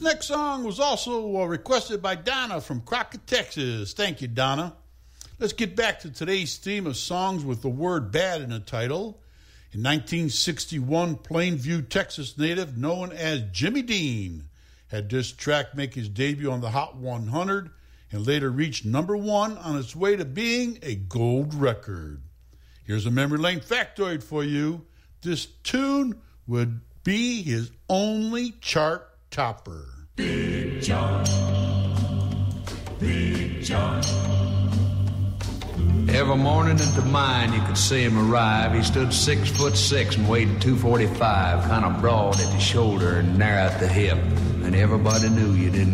next song was also requested by Donna from Crockett, Texas. Thank you, Donna. Let's get back to today's theme of songs with the word bad in the title. In 1961, Plainview, Texas native known as Jimmy Dean had this track make his debut on the Hot 100 and later reached #1 on its way to being a gold record. Here's a memory lane factoid for you. This tune would be his only chart topper. Big John, Big John. Every morning at the mine you could see him arrive. He stood 6'6" and weighed 245, kind of broad at the shoulder and narrow at the hip. And everybody knew you didn't